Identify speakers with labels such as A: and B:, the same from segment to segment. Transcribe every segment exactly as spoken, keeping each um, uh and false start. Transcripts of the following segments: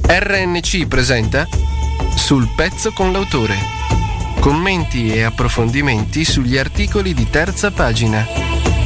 A: R N C presenta Sul pezzo con l'autore. Commenti e approfondimenti sugli articoli di terza pagina.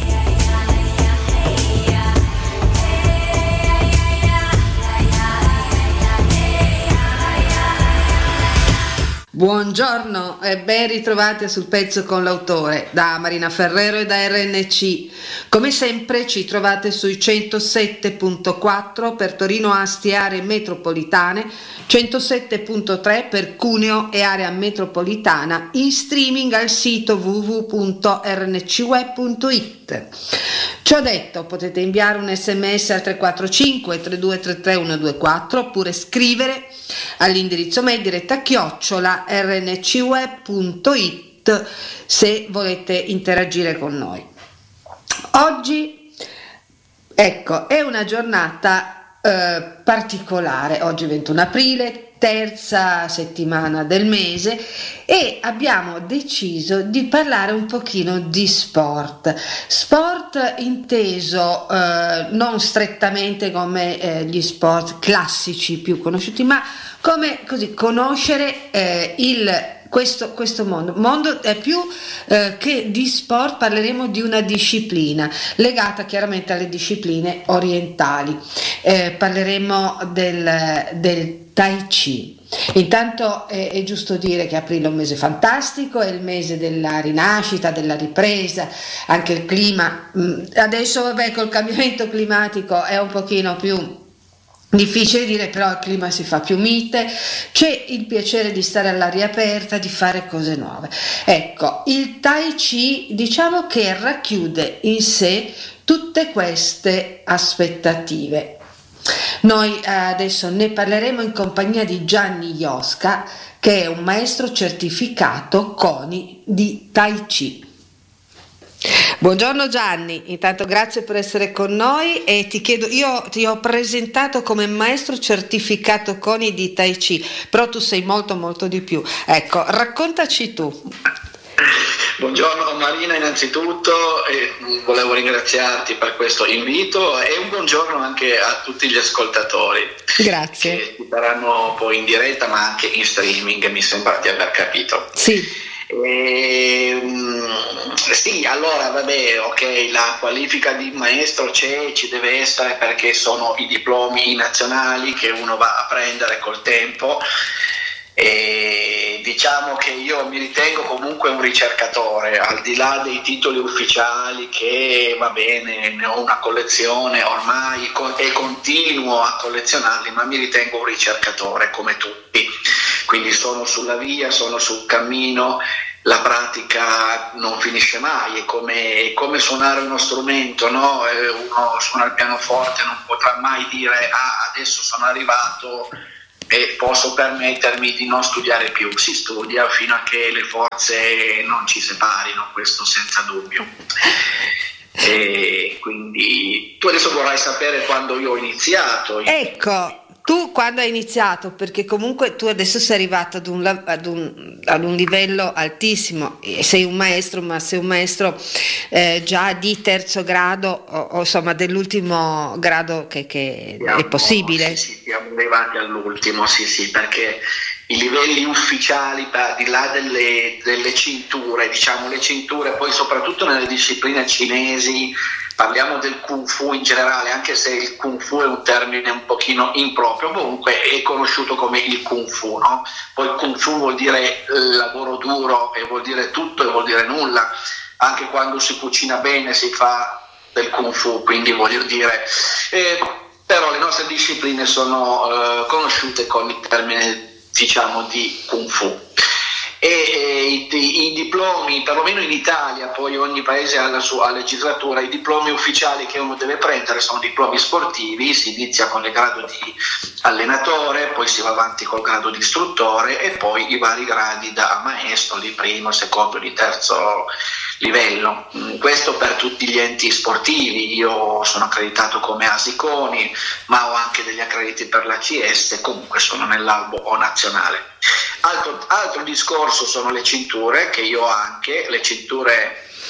B: Buongiorno e ben ritrovati a Sul pezzo con l'autore da Marina Ferrero e da R N C. Come sempre ci trovate sui centosette punto quattro per Torino, Asti e aree metropolitane, centosette punto tre per Cuneo e area metropolitana, in streaming al sito w w w punto r n c web punto i t. Ciò detto, potete inviare un sms al tre quattro cinque tre due tre tre uno due quattro oppure scrivere all'indirizzo mail diretta chiocciola r n c web punto i t se volete interagire con noi. Oggi, ecco, è una giornata eh, particolare, oggi ventuno aprile, terza settimana del mese, e abbiamo deciso di parlare un pochino di sport. Sport inteso eh, non strettamente come eh, gli sport classici più conosciuti, ma come così conoscere eh, il Questo, questo mondo, mondo è più eh, che di sport, parleremo di una disciplina legata chiaramente alle discipline orientali. Eh, parleremo del, del Tai Chi. Intanto è, è giusto dire che aprile è un mese fantastico, è il mese della rinascita, della ripresa, anche il clima. Adesso vabbè, col cambiamento climatico è un pochino più difficile dire, però il clima si fa più mite, c'è il piacere di stare all'aria aperta, di fare cose nuove. Ecco, il Tai Chi diciamo che racchiude in sé tutte queste aspettative. Noi adesso ne parleremo in compagnia di Gianni Iosca, che è un maestro certificato CONI di Tai Chi. Buongiorno Gianni, intanto grazie per essere con noi e ti chiedo, io ti ho presentato come maestro certificato CONI di Tai Chi, però tu sei molto molto di più. Ecco, raccontaci tu.
C: Buongiorno Marina innanzitutto, e volevo ringraziarti per questo invito e un buongiorno anche a tutti gli ascoltatori.
B: Grazie.
C: Che ci saranno poi in diretta ma anche in streaming, mi sembra di aver capito.
B: Sì.
C: E, sì, allora vabbè, ok, la qualifica di maestro c'è, ci deve essere perché sono i diplomi nazionali che uno va a prendere col tempo. E diciamo che io mi ritengo comunque un ricercatore, al di là dei titoli ufficiali che va bene, ne ho una collezione ormai e continuo a collezionarli, ma mi ritengo un ricercatore come tutti, quindi sono sulla via, sono sul cammino. La pratica non finisce mai, è come, è come suonare uno strumento, no? Uno suona il pianoforte, non potrà mai dire ah, adesso sono arrivato e posso permettermi di non studiare più. Si studia fino a che le forze non ci separino, questo senza dubbio. E quindi tu adesso vorrai sapere quando io ho iniziato.
B: Ecco, tu quando hai iniziato, perché comunque tu adesso sei arrivato ad un, ad un, ad un livello altissimo, sei un maestro, ma sei un maestro eh, già di terzo grado o, o insomma dell'ultimo grado che, che siamo, è possibile?
C: Sì, sì, siamo arrivati all'ultimo, sì sì, perché i livelli ufficiali, al di là delle, delle cinture, diciamo le cinture, poi soprattutto nelle discipline cinesi, parliamo del Kung Fu in generale, anche se il Kung Fu è un termine un pochino improprio, comunque è conosciuto come il Kung Fu, no? Poi il Kung Fu vuol dire lavoro duro e vuol dire tutto e vuol dire nulla, anche quando si cucina bene si fa del Kung Fu, quindi voglio dire, eh, però le nostre discipline sono eh, conosciute con il termine diciamo di Kung Fu. E, e i, i diplomi, perlomeno in Italia, poi ogni paese ha la sua legislatura, i diplomi ufficiali che uno deve prendere sono diplomi sportivi, si inizia con il grado di allenatore, poi si va avanti col grado di istruttore e poi i vari gradi da maestro di primo, secondo, di terzo livello. Questo per tutti gli enti sportivi. Io sono accreditato come ASICONI, ma ho anche degli accrediti per l'A C S, comunque sono nell'albo nazionale. Altro, altro discorso sono le cinture, che io ho anche, le cinture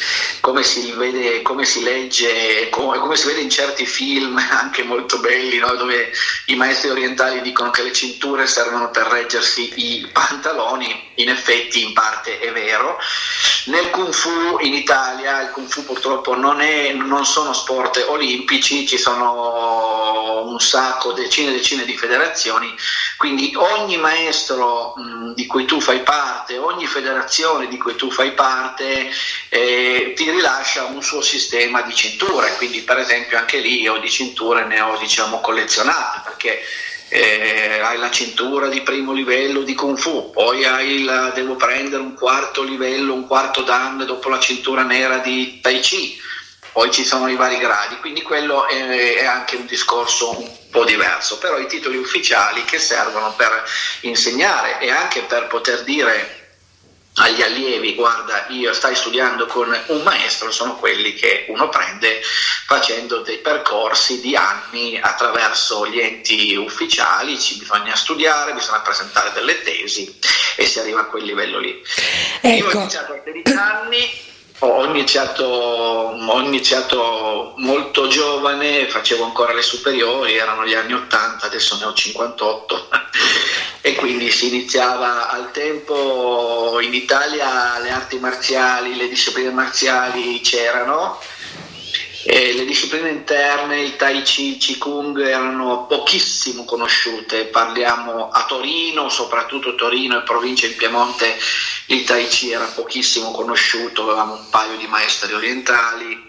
C: come si vede, come si legge, come, come si vede in certi film anche molto belli, no? Dove i maestri orientali dicono che le cinture servono per reggersi i pantaloni. In effetti in parte è vero. Nel Kung Fu in Italia, il Kung Fu purtroppo non, è, non sono sport olimpici, ci sono un sacco, decine e decine di federazioni, quindi ogni maestro mh, di cui tu fai parte, ogni federazione di cui tu fai parte eh, ti rilascia un suo sistema di cinture, quindi per esempio anche lì io di cinture ne ho diciamo collezionate, perché Eh, hai la cintura di primo livello di Kung Fu, poi hai la, devo prendere un quarto livello, un quarto dan dopo la cintura nera di Tai Chi, poi ci sono i vari gradi, quindi quello è, è anche un discorso un po' diverso, però i titoli ufficiali che servono per insegnare e anche per poter dire agli allievi guarda io stai studiando con un maestro, sono quelli che uno prende facendo dei percorsi di anni attraverso gli enti ufficiali, ci bisogna studiare, bisogna presentare delle tesi e si arriva a quel livello lì. Ecco. Io ho iniziato a tredici anni, ho iniziato, ho iniziato molto giovane, facevo ancora le superiori, erano gli anni ottanta, adesso ne ho cinquantotto e quindi si iniziava al tempo in Italia, le arti marziali, le discipline marziali c'erano, e le discipline interne, il Tai Chi, Qigong erano pochissimo conosciute, parliamo a Torino, soprattutto Torino e provincia in Piemonte, il Tai Chi era pochissimo conosciuto, avevamo un paio di maestri orientali,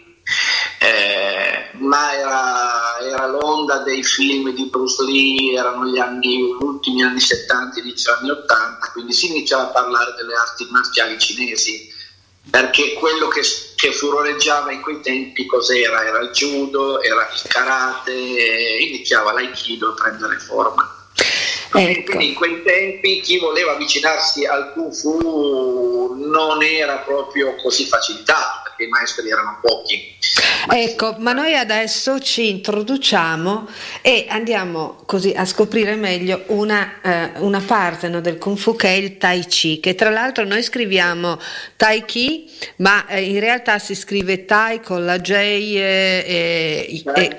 C: eh, ma era, era l'onda dei film di Bruce Lee, erano gli anni, gli ultimi anni settanta, inizio anni ottanta, quindi si iniziava a parlare delle arti marziali cinesi, perché quello che, che furoreggiava in quei tempi cos'era? Era il judo, era il karate, iniziava l'aikido a prendere forma. Ecco. Quindi in quei tempi chi voleva avvicinarsi al Kung Fu non era proprio così facilitato, perché i maestri erano pochi.
B: Ecco, ma noi adesso ci introduciamo e andiamo così a scoprire meglio una, eh, una parte, no, del Kung Fu che è il Tai Chi, che tra l'altro noi scriviamo Tai Chi, ma eh, in realtà si scrive Tai con la J e... e,
C: e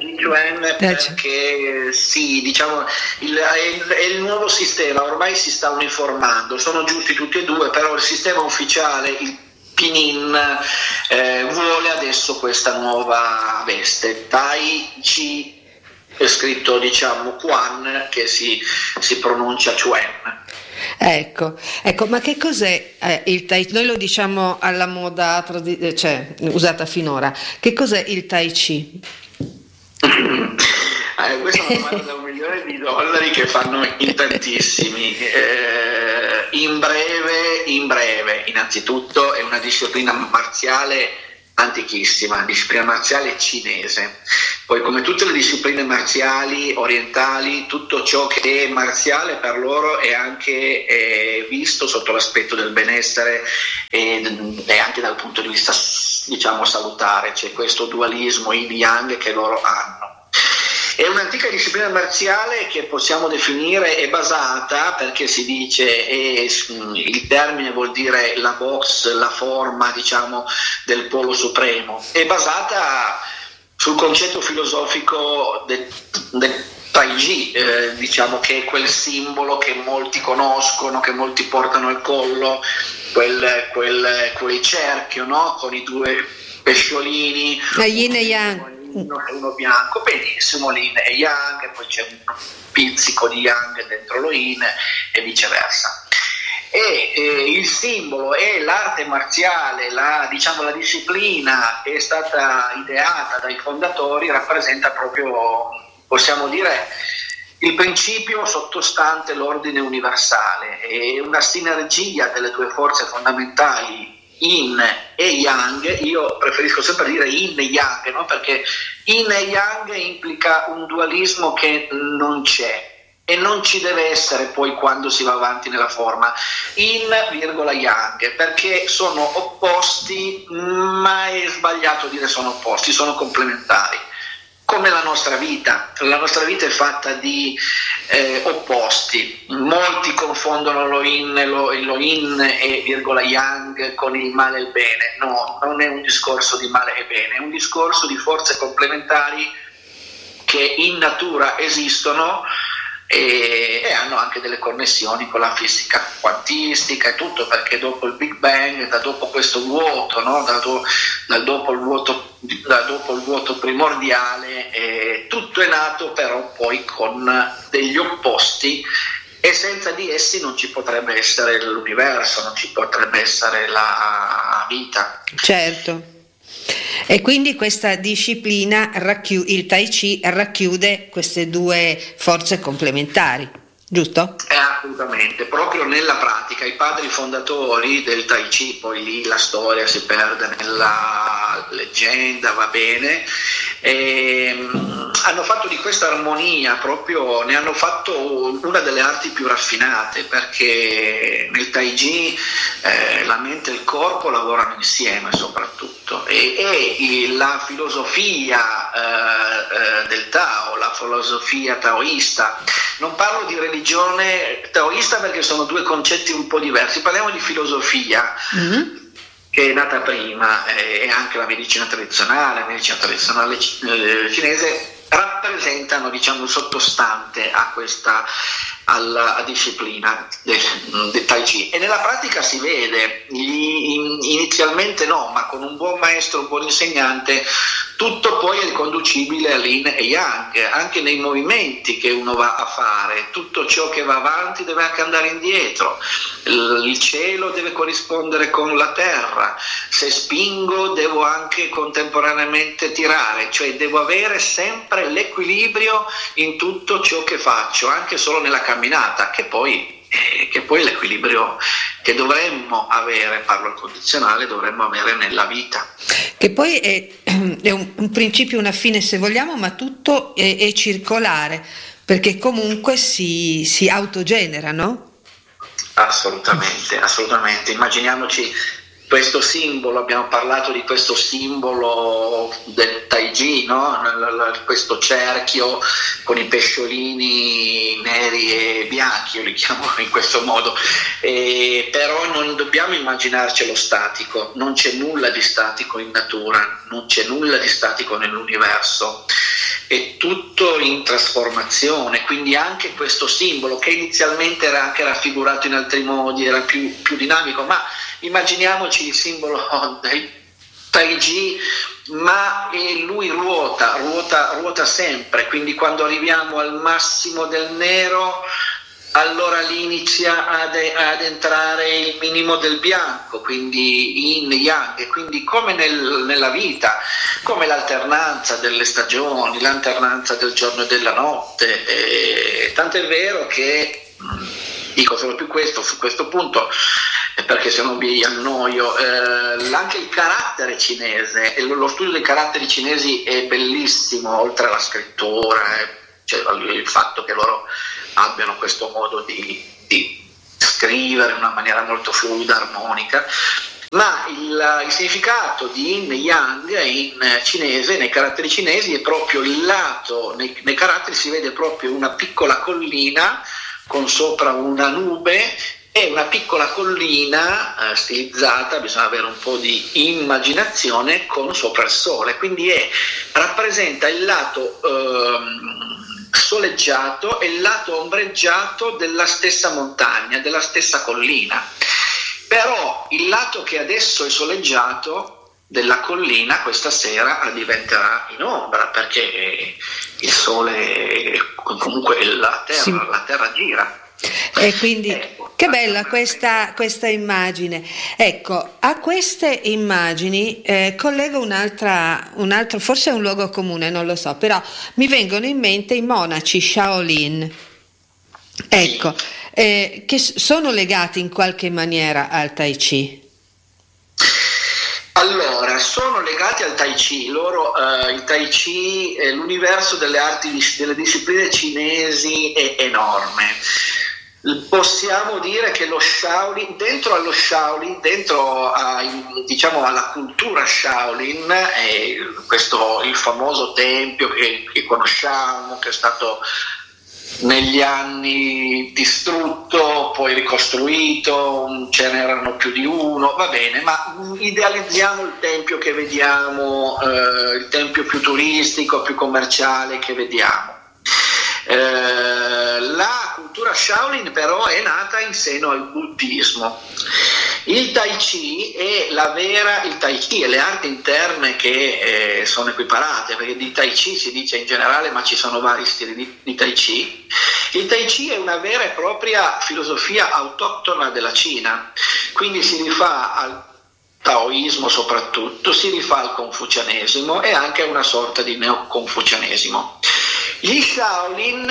C: perché sì, diciamo, il, è, è il nuovo sistema, ormai si sta uniformando, sono giusti tutti e due, però il sistema ufficiale, il Pinyin, eh, vuole adesso questa nuova veste, Tai Chi, è scritto diciamo Quan, che si, si pronuncia Chuen.
B: Ecco, ecco, ma che cos'è eh, il Tai Chi? Noi lo diciamo alla moda tradi- cioè, usata finora, che cos'è il Tai Chi?
C: Eh, questa è una domanda da un milione di dollari che fanno in tantissimi. Eh, in breve, in breve, innanzitutto è una disciplina marziale antichissima, disciplina marziale cinese. Poi, come tutte le discipline marziali orientali, tutto ciò che è marziale per loro è anche eh, visto sotto l'aspetto del benessere e, e anche dal punto di vista, diciamo, salutare. C'è questo dualismo yin-yang che loro hanno. È un'antica disciplina marziale che possiamo definire è basata, perché si dice, è, il termine vuol dire la box, la forma diciamo del polo supremo, è basata sul concetto filosofico del, del Tai Chi, eh, diciamo che è quel simbolo che molti conoscono, che molti portano al collo, quel, quel, quel cerchio, no? Con i due pesciolini,
B: la yin e yang,
C: uno e uno bianco, benissimo, yin e yang, e poi c'è un pizzico di yang dentro lo yin e viceversa. E eh, il simbolo e l'arte marziale, la, diciamo, la disciplina che è stata ideata dai fondatori rappresenta proprio, possiamo dire, il principio sottostante l'ordine universale, è una sinergia delle due forze fondamentali, Yin e Yang. Io preferisco sempre dire Yin e Yang, no? Perché Yin e Yang implica un dualismo che non c'è e non ci deve essere poi quando si va avanti nella forma. Yin virgola Yang, perché sono opposti, ma è sbagliato dire sono opposti, sono complementari. come la nostra vita. La nostra vita è fatta di eh, opposti. Molti confondono lo yin, lo, lo yin e virgola yang con il male e il bene. No, non è un discorso di male e bene, è un discorso di forze complementari che in natura esistono e, e hanno anche delle connessioni con la fisica quantistica e tutto, perché dopo il Big Bang, da dopo questo vuoto, no? da, do, da, dopo il vuoto, da dopo il vuoto primordiale, eh, tutto è nato però poi con degli opposti, e senza di essi non ci potrebbe essere l'universo, non ci potrebbe essere la vita.
B: Certo. E quindi questa disciplina, racchiu- il Tai Chi, racchiude queste due forze complementari, giusto?
C: Eh, assolutamente, proprio nella pratica. I padri fondatori del Tai Chi, poi lì la storia si perde nella leggenda, va bene, ehm, hanno fatto di questa armonia proprio, ne hanno fatto una delle arti più raffinate, perché nel Tai Chi eh, la mente e il corpo lavorano insieme soprattutto, e, e la filosofia eh, eh, del Tao, la filosofia taoista, non parlo di religione taoista perché sono due concetti un po' diversi, parliamo di filosofia, mm-hmm. che è nata prima, e anche la medicina tradizionale, la medicina tradizionale cinese rappresentano, diciamo, il sottostante a questa alla disciplina del, del Tai Chi, e nella pratica si vede, inizialmente no, ma con un buon maestro, un buon insegnante, tutto poi è riconducibile a Yin e Yang, anche nei movimenti che uno va a fare. Tutto ciò che va avanti deve anche andare indietro, il cielo deve corrispondere con la terra, se spingo devo anche contemporaneamente tirare, cioè devo avere sempre l'equilibrio in tutto ciò che faccio, anche solo nella camminata, che poi eh, che poi è l'equilibrio che dovremmo avere, parlo al condizionale, dovremmo avere nella vita.
B: Che poi è, è un, un principio, una fine se vogliamo, ma tutto è, è circolare, perché comunque si, si autogenera, no?
C: Assolutamente, assolutamente. Immaginiamoci questo simbolo, abbiamo parlato di questo simbolo del Tai Chi, no? Questo cerchio con i pesciolini neri e bianchi, io li chiamo in questo modo, e però non dobbiamo immaginarcelo statico, non c'è nulla di statico in natura, non c'è nulla di statico nell'universo, è tutto in trasformazione, quindi anche questo simbolo, che inizialmente era anche raffigurato in altri modi, era più, più dinamico, ma immaginiamoci il simbolo del Tai Chi, ma lui ruota, ruota, ruota sempre, quindi quando arriviamo al massimo del nero, allora lì inizia ad, ad entrare il minimo del bianco, quindi Yin Yang, e quindi come nel, nella vita, come l'alternanza delle stagioni, l'alternanza del giorno e della notte, e tant'è vero che, dico solo più questo, su questo punto, perché se no vi annoio, eh, anche il carattere cinese, lo studio dei caratteri cinesi è bellissimo, oltre alla scrittura, eh, cioè il fatto che loro abbiano questo modo di, di scrivere in una maniera molto fluida, armonica, ma il, il significato di Yin e Yang in cinese, nei caratteri cinesi, è proprio il lato, nei, nei caratteri si vede proprio una piccola collina con sopra una nube, è una piccola collina eh, stilizzata, bisogna avere un po' di immaginazione, con sopra il sole, quindi è, rappresenta il lato ehm, soleggiato e il lato ombreggiato della stessa montagna, della stessa collina. Però il lato che adesso è soleggiato della collina questa sera diventerà in ombra, perché il sole, comunque la terra, sì. la terra gira.
B: E quindi ecco, che bella questa, questa immagine. Ecco, a queste immagini eh, collego un'altra, un altro, forse è un luogo comune, non lo so, però mi vengono in mente i monaci Shaolin, ecco, eh, che sono legati in qualche maniera al Tai Chi.
C: Allora, sono legati al Tai Chi, loro, eh, il Tai Chi, eh, l'universo delle arti, delle discipline cinesi è enorme. possiamo dire che lo Shaolin, dentro allo Shaolin, dentro a, diciamo alla cultura Shaolin, è questo il famoso tempio che, che conosciamo, che è stato negli anni distrutto, poi ricostruito, ce n'erano più di uno, va bene, ma idealizziamo il tempio che vediamo, eh, il tempio più turistico, più commerciale che vediamo. Eh, la cultura Shaolin però è nata in seno al buddismo. Il Tai Chi è la vera, il Tai Chi e le arti interne che eh, sono equiparate, perché di Tai Chi si dice in generale, ma ci sono vari stili di, di Tai Chi. Il Tai Chi è una vera e propria filosofia autoctona della Cina, quindi si rifà al taoismo soprattutto, si rifà al confucianesimo e anche a una sorta di neoconfucianesimo. Gli Shaolin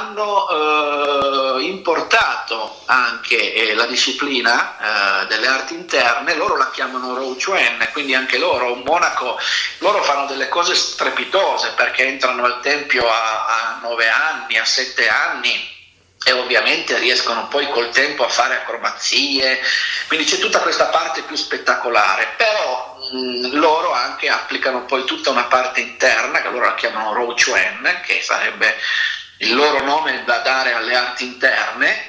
C: hanno eh, importato anche eh, la disciplina eh, delle arti interne, loro la chiamano Rou Chuan, quindi anche loro, un monaco, loro fanno delle cose strepitose perché entrano al tempio a, a nove anni, a sette anni, e ovviamente riescono poi col tempo a fare acrobazie, quindi c'è tutta questa parte più spettacolare, però mh, loro anche applicano poi tutta una parte interna che loro la chiamano Rou Chuan, che sarebbe il loro nome da dare alle arti interne,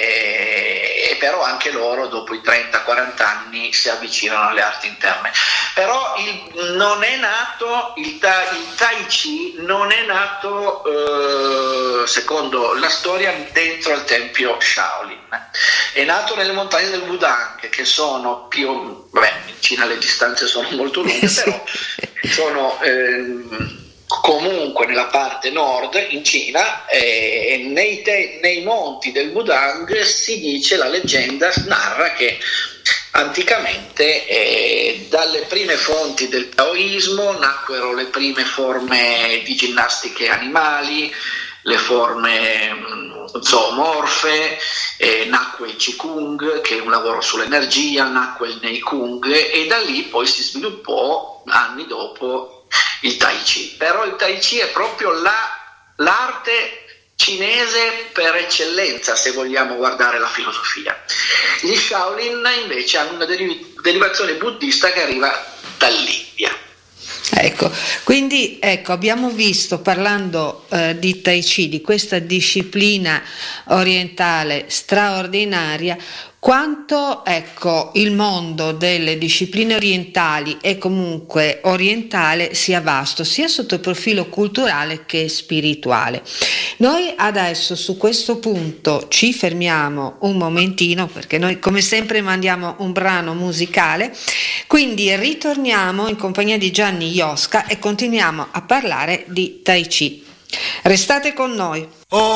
C: e, e però anche loro dopo i trenta quaranta anni si avvicinano alle arti interne. Però il, non è nato il, ta, il Tai Chi non è nato eh, secondo la storia dentro al tempio Shaolin, è nato nelle montagne del Wudang, che sono più, vabbè, in Cina le distanze sono molto lunghe, però sono eh, comunque nella parte nord in Cina, e eh, nei, te, nei monti del Wudang si dice, la leggenda narra che anticamente eh, dalle prime fonti del taoismo nacquero le prime forme di ginnastiche animali, le forme mh, zoomorfe, eh, nacque il Qigong, che è un lavoro sull'energia, nacque il Neikung, e da lì poi si sviluppò anni dopo il Tai Chi. Però il Tai Chi è proprio la, l'arte cinese per eccellenza, se vogliamo guardare la filosofia. Gli Shaolin invece hanno una deriv- derivazione buddista che arriva dall'India.
B: Ecco, quindi ecco, abbiamo visto, parlando eh, di Tai Chi, di questa disciplina orientale straordinaria, quanto ecco il mondo delle discipline orientali e comunque orientale sia vasto, sia sotto il profilo culturale che spirituale. Noi adesso su questo punto ci fermiamo un momentino, perché noi come sempre mandiamo un brano musicale, quindi ritorniamo in compagnia di Gianni Iosca e continuiamo a parlare di Tai Chi. Restate con noi.